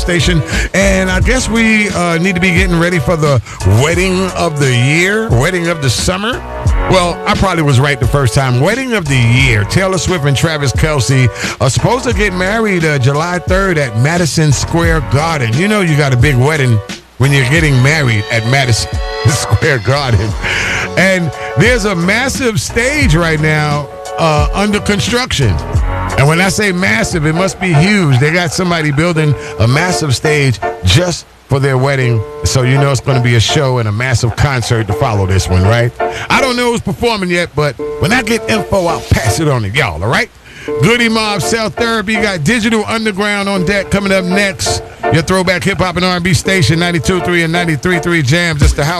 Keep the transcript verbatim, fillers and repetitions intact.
Station, and I guess we uh, need to be getting ready for the wedding of the year, wedding of the summer. Well, I probably was right the first time. Wedding of the year. Taylor Swift and Travis Kelce are supposed to get married uh, July third at Madison Square Garden. You know you got a big wedding when you're getting married at Madison Square Garden. And there's a massive stage right now uh, under construction. And when I say massive, it must be huge. They got somebody building a massive stage just for their wedding. So you know it's going to be a show and a massive concert to follow this one, right? I don't know who's performing yet, but when I get info, I'll pass it on to y'all, all right? Goody Mob, Cell Therapy, got Digital Underground on deck coming up next. Your throwback hip-hop and R and B station, ninety-two point three and ninety-three point three Jams. It's the house.